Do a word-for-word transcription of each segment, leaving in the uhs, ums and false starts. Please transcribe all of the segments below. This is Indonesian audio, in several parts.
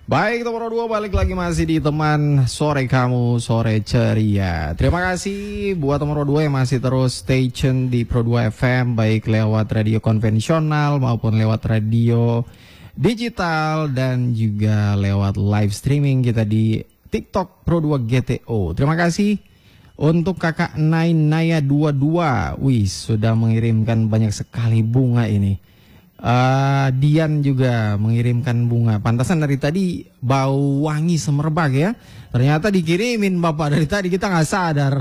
Baik, nomor dua balik lagi masih di teman sore kamu, sore ceria. Terima kasih buat nomor dua yang masih terus stay tune di Pro dua F M, baik lewat radio konvensional maupun lewat radio digital dan juga lewat live streaming kita di TikTok Pro dua G T O. Terima kasih untuk kakak Nai Naya dua puluh dua. Wih, sudah mengirimkan banyak sekali bunga ini. Uh, Dian juga mengirimkan bunga. Pantasan dari tadi bau wangi semerbak ya. Ternyata dikirimin bapak dari tadi, kita nggak sadar.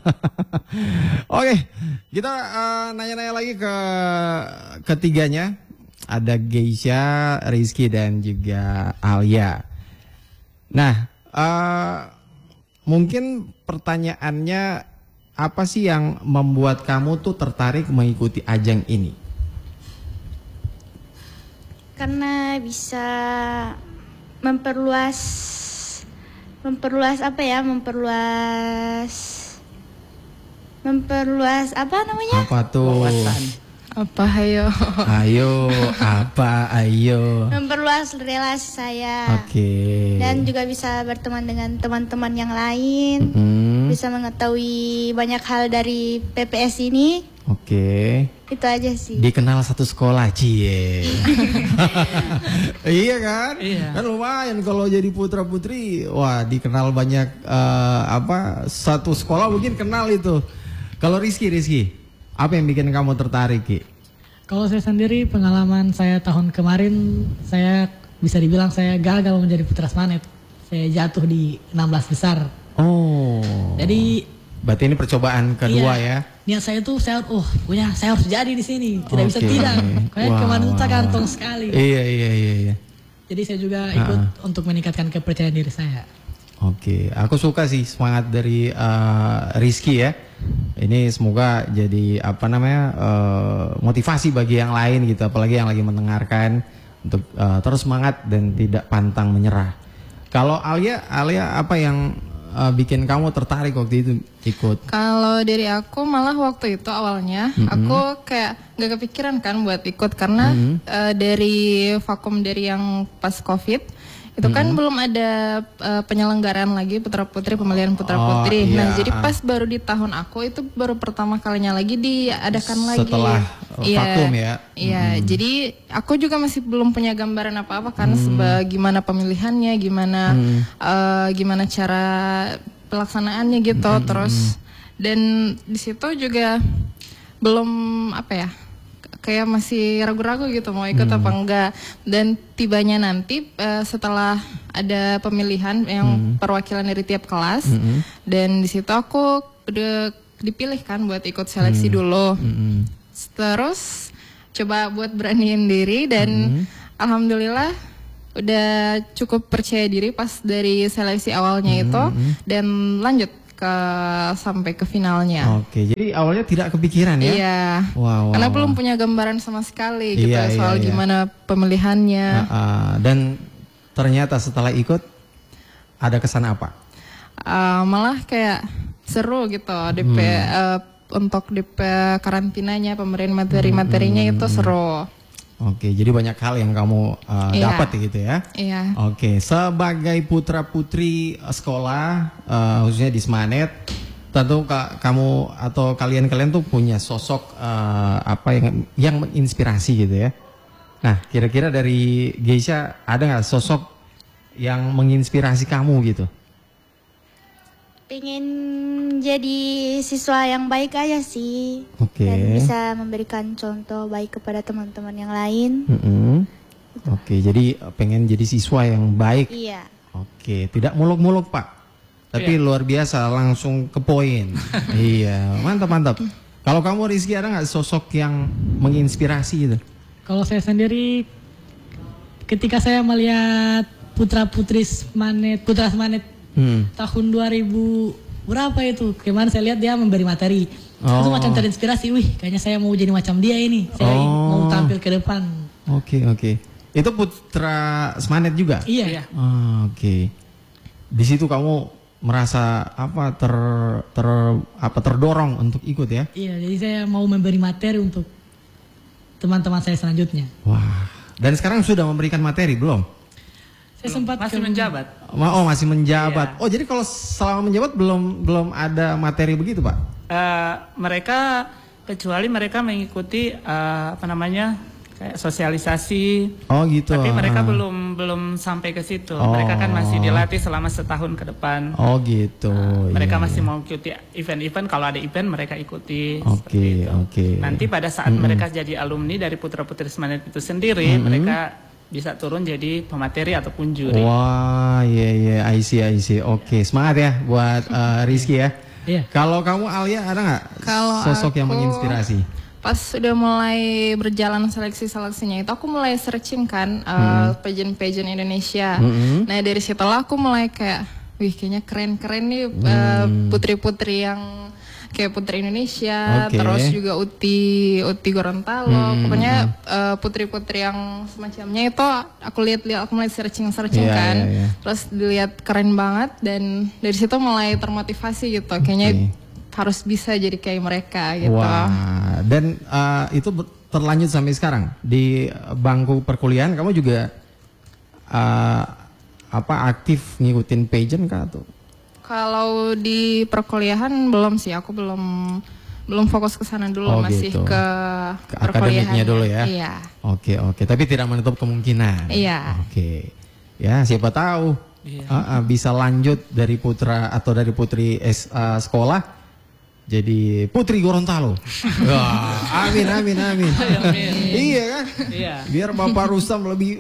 Oke, kita uh, nanya-nanya lagi ke ketiganya. Ada Geisha, Rizky dan juga Alia. Nah, uh, mungkin pertanyaannya, apa sih yang membuat kamu tuh tertarik mengikuti ajang ini? Karena bisa memperluas memperluas apa ya memperluas memperluas apa namanya apa tuh apa ayo ayo apa ayo memperluas relasi saya. Oke. Okay. Dan juga bisa berteman dengan teman-teman yang lain, mm-hmm. bisa mengetahui banyak hal dari P P S ini. Oke. Okay. Itu aja sih. Dikenal satu sekolah, cie. Iya kan? Iya. Kan lumayan kalau jadi putra putri, wah dikenal banyak uh, apa satu sekolah mungkin kenal itu. Kalau Rizky, Rizky, apa yang bikin kamu tertarik, Ki? Kalau saya sendiri pengalaman saya tahun kemarin, saya bisa dibilang saya gagal menjadi putra Smanet. Saya jatuh di enam belas besar. Oh. Jadi berarti ini percobaan kedua iya, ya? Niat saya tuh saya, oh punya saya harus jadi di sini, tidak okay. bisa tidak. Kayak wow, kemarin itu wow, kantong wow. sekali. Iya iya iya. iya. Jadi saya juga ikut uh-uh. untuk meningkatkan kepercayaan diri saya. Oke, okay. Aku suka sih semangat dari uh, Rizky ya. Ini semoga jadi apa namanya uh, motivasi bagi yang lain gitu, apalagi yang lagi mendengarkan untuk uh, terus semangat dan tidak pantang menyerah. Kalau Alia, Alia apa yang Uh, bikin kamu tertarik waktu itu ikut? Kalau dari aku malah waktu itu awalnya mm-hmm. aku kayak gak kepikiran kan buat ikut karena mm-hmm. uh, dari vakum dari yang pas COVID itu kan mm-hmm. belum ada uh, penyelenggaraan lagi putra putri, pemilihan putra putri. Oh, iya. Nah jadi pas baru di tahun aku itu baru pertama kalinya lagi diadakan lagi. Setelah iya, vakum ya. Iya, mm-hmm. jadi aku juga masih belum punya gambaran apa-apa karena mm-hmm. seba, gimana pemilihannya, gimana mm-hmm. uh, gimana cara pelaksanaannya gitu, mm-hmm. terus dan di situ juga belum apa ya, kayak masih ragu-ragu gitu mau ikut hmm. apa enggak. Dan tibanya nanti uh, setelah ada pemilihan yang hmm. perwakilan dari tiap kelas hmm. dan di situ aku udah dipilih kan buat ikut seleksi hmm. dulu. Hmm. Terus coba buat beraniin diri dan hmm. alhamdulillah udah cukup percaya diri pas dari seleksi awalnya hmm. itu dan lanjut ke sampai ke finalnya. Oke, jadi awalnya tidak kepikiran ya? Iya. Wow, wow, karena wow. belum punya gambaran sama sekali gitu iya, soal iya, iya. gimana pemilihannya. Uh, uh, dan ternyata setelah ikut ada kesan apa? Uh, malah kayak seru gitu D P hmm. uh, untuk D P karantinanya, pemberian materi-materinya hmm. itu seru. Oke, jadi banyak hal yang kamu uh, iya. dapat gitu ya. Iya. Oke, sebagai putra putri sekolah uh, khususnya di Smanet, tentu ka, kamu atau kalian-kalian tuh punya sosok uh, apa yang yang menginspirasi gitu ya. Nah, kira-kira dari Geisha ada nggak sosok yang menginspirasi kamu gitu? Pengen jadi siswa yang baik aja sih. Oke. Dan bisa memberikan contoh baik kepada teman-teman yang lain. Mm-hmm. Gitu. Oke, jadi pengen jadi siswa yang baik. Iya. Oke, tidak muluk-muluk Pak, tapi iya. luar biasa langsung ke poin. Iya, mantap mantap. Kalau kamu Rizky ada nggak sosok yang menginspirasi gitu? Kalau saya sendiri, ketika saya melihat putra putri Smanet, putra Smanet hmm. tahun dua ribu berapa itu, kemarin saya lihat dia memberi materi. Oh. Itu macam terinspirasi, wih kayaknya saya mau jadi macam dia ini. Saya oh. mau tampil ke depan. Oke okay, oke. Okay. Itu putra Smanet juga? Iya. Oh, oke. Okay. Di situ kamu merasa apa ter ter apa terdorong untuk ikut ya? Iya, jadi saya mau memberi materi untuk teman-teman saya selanjutnya. Wah. Dan sekarang sudah memberikan materi belum? Saya sempat masih ke- menjabat. Oh masih menjabat. Iya. Oh jadi kalau selama menjabat belum belum ada materi begitu Pak? Eh, mereka kecuali mereka mengikuti eh, apa namanya kayak sosialisasi. Oh gitu. Tapi mereka Ah. belum belum sampai ke situ. Oh. Mereka kan masih dilatih selama setahun ke depan. Oh gitu. Mereka Iya, masih iya. mau ikuti event-event. Kalau ada event mereka ikuti. Oke, seperti itu. oke. Nanti pada saat mereka jadi alumni dari Putra Putri Semanit itu sendiri, mereka bisa turun jadi pemateri ataupun juri. Wah, iya iya, I see, I see. Oke, semangat ya buat eh, Rizky ya. Iya. Kalau kamu Alia ada nggak Kalau sosok yang aku- menginspirasi? Pas sudah mulai berjalan seleksi-seleksinya itu aku mulai searching kan uh, pageant-pageant Indonesia. Nah dari situlah aku mulai kayak, wih kayaknya keren-keren nih uh, putri-putri yang kayak Putri Indonesia, Oke. terus juga Uti Uti Gorontalo. Pokoknya uh, putri-putri yang semacamnya itu aku lihat-lihat, aku mulai searching-searching Iya, kan. iya, iya. Terus dilihat keren banget dan dari situ mulai termotivasi gitu. Kayaknya harus bisa jadi kayak mereka gitu. Wah, dan eh, itu ber- terlanjut sampai sekarang di bangku perkuliahan kamu juga eh, apa aktif ngikutin pageant kah atau? Kalau di perkuliahan belum sih, aku belum belum fokus ke sana dulu, Oh, masih gitu. ke, Ke akademiknya dulu ya? Iya. Oke oke, tapi tidak menutup kemungkinan. Iya. Oke, ya siapa tahu Iya. Ah, ah, bisa lanjut dari putra atau dari putri S, ah, sekolah jadi Putri Gorontalo. Wah, amin amin amin. Iya kan? Iya. Biar Bapak Rustam lebih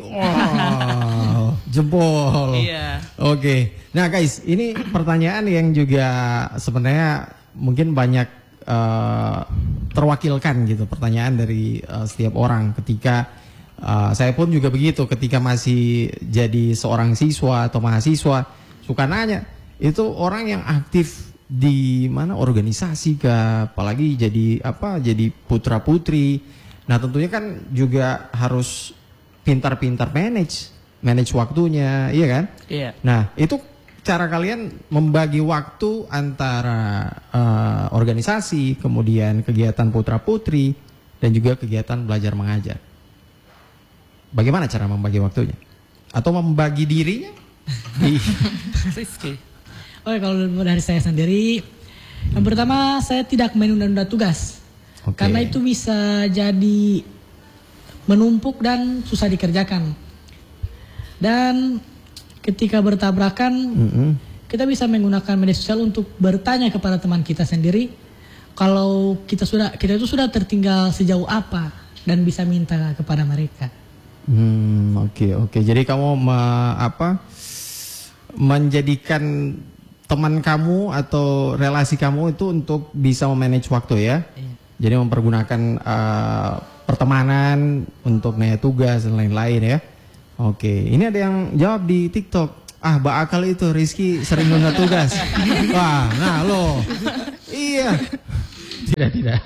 wow, jempol. Iya. Oke. Nah, guys, ini pertanyaan yang juga sebenarnya mungkin banyak eh, terwakilkan gitu pertanyaan dari eh, setiap orang ketika eh, saya pun juga begitu ketika masih jadi seorang siswa atau mahasiswa suka nanya, itu orang yang aktif di mana organisasi kah, apalagi jadi apa jadi putra putri. Nah tentunya kan juga harus pintar-pintar manage manage waktunya, iya kan? Iya. Nah itu cara kalian membagi waktu antara eh, organisasi, kemudian kegiatan putra putri dan juga kegiatan belajar mengajar. Bagaimana cara membagi waktunya? Atau membagi dirinya? Di- Rizky. Oke, kalau dari saya sendiri, yang pertama saya tidak menunda-nunda tugas. Oke. Karena itu bisa jadi menumpuk dan susah dikerjakan. Dan ketika bertabrakan, Mm-mm. kita bisa menggunakan media sosial untuk bertanya kepada teman kita sendiri kalau kita sudah kita itu sudah tertinggal sejauh apa dan bisa minta kepada mereka. Hmm, oke oke. Jadi kamu me- apa menjadikan teman kamu atau relasi kamu itu untuk bisa memanage waktu ya? Iya. Jadi mempergunakan eh, pertemanan untuk nanya tugas dan lain-lain ya. Oke, ini ada yang jawab di TikTok. Ah, bakal itu Rizky sering nunda tugas. Wah, nah lo. Iya. Tidak tidak.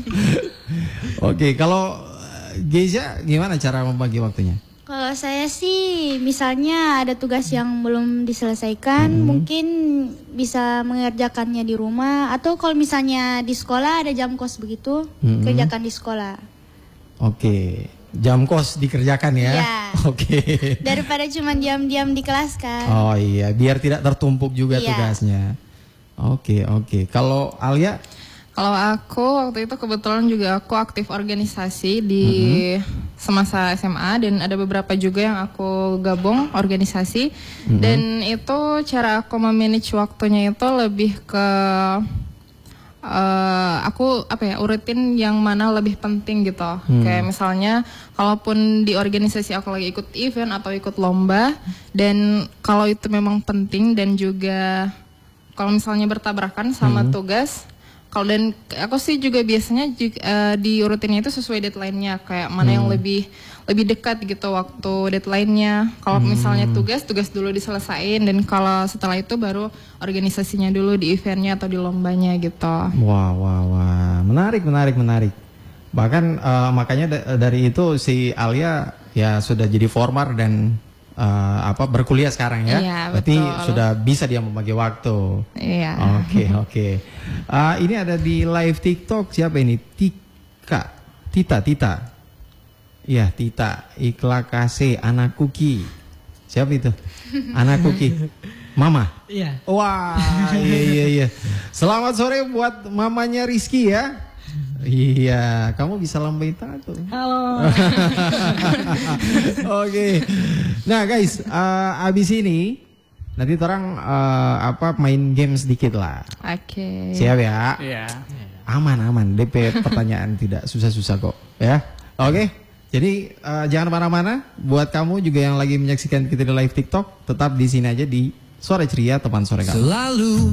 Oke, kalau eh, Geza gimana cara membagi waktunya? Kalau saya sih misalnya ada tugas yang belum diselesaikan, mungkin bisa mengerjakannya di rumah atau kalau misalnya di sekolah ada jam kos begitu, Mm-mm. kerjakan di sekolah. Oke, jam kos dikerjakan ya. Iya. Oke. Daripada cuma diam-diam di kelas kan. Oh iya, biar tidak tertumpuk juga Iya. tugasnya. Oke oke. Kalau Alia? Kalau aku waktu itu kebetulan juga aku aktif organisasi di semasa S M A dan ada beberapa juga yang aku gabung organisasi dan itu cara aku memanage waktunya itu lebih ke eh, aku apa ya urutin yang mana lebih penting gitu. Kayak misalnya kalaupun di organisasi aku lagi ikut event atau ikut lomba dan kalau itu memang penting dan juga kalau misalnya bertabrakan sama tugas. Kalau dan aku sih juga biasanya juga, eh, diurutinnya itu sesuai deadline-nya kayak mana yang lebih lebih dekat gitu waktu deadline-nya. Kalau misalnya tugas tugas dulu diselesain dan kalau setelah itu baru organisasinya dulu di eventnya atau di lombanya gitu. Wah wah wah, menarik menarik menarik. Bahkan eh, makanya da- dari itu si Alia ya sudah jadi former dan eh, apa berkuliah sekarang ya. Iya, Berarti betul. sudah bisa dia membagi waktu. Iya. Oke oke. Ah, ini ada di live TikTok siapa ini? Tika, Tita, Tita. Iya Tita, Ikla Kase, anak Kuki. Siapa itu? Anak Kuki. Mama? Iya. Wah, iya iya iya. Selamat sore buat mamanya Rizky ya. Iya, kamu bisa lambai tangan tuh. Halo. Oke. Nah guys, uh, abis ini nanti orang uh, apa main game sedikit lah. Oke. Siap ya? Iya. Aman aman. D P pertanyaan tidak susah-susah kok. Ya. Oke. Jadi uh, jangan kemana-mana. Buat kamu juga yang lagi menyaksikan kita di live TikTok, tetap di sini aja di Sore Ceria, teman sore kamu. Selalu